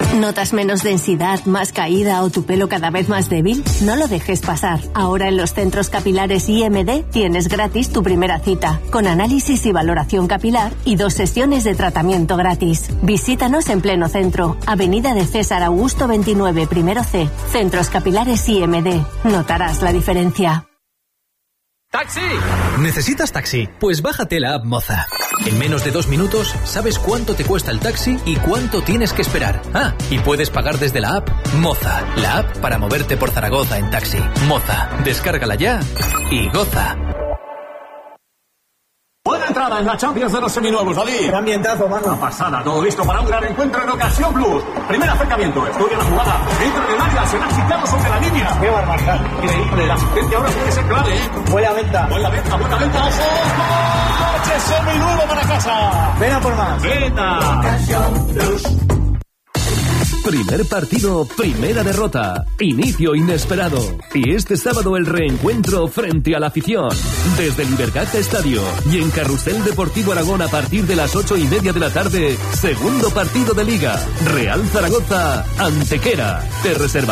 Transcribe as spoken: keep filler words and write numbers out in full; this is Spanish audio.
¿Notas menos densidad, más caída o tu pelo cada vez más débil? No lo dejes pasar. Ahora en los centros capilares I M D tienes gratis tu primera cita, con análisis y valoración capilar y dos sesiones de tratamiento gratis. Visítanos en pleno centro, Avenida de César Augusto veintinueve, primero C, Centros Capilares I M D. Notarás la diferencia. ¡Taxi! ¿Necesitas taxi? Pues bájate la app Moza. En menos de dos minutos sabes cuánto te cuesta el taxi y cuánto tienes que esperar. Ah, y puedes pagar desde la app Moza, la app para moverte por Zaragoza en taxi. Moza, descárgala ya y goza. Buena entrada en la Champions de los seminuevos, David. Gran ambientazo, mano. Una pasada, todo listo para un gran encuentro en Ocasión Plus. Primer acercamiento, estudia la jugada. Entra en el área, se ha sitiado sobre la línea. ¡Qué barbaridad! Increíble, la asistencia ahora tiene que ser clave, ¿eh? Buena venta. Buena venta, buena venta. ¡Ojo! ¡Coche seminuevo para casa! Ven a por más. ¡Venta! Ocasión Plus. Primer partido, primera derrota, inicio inesperado. Y este sábado el reencuentro frente a la afición. Desde el Ibercaja Estadio y en Carrusel Deportivo Aragón a partir de las ocho y media de la tarde, segundo partido de Liga. Real Zaragoza, Antequera. Te reserva.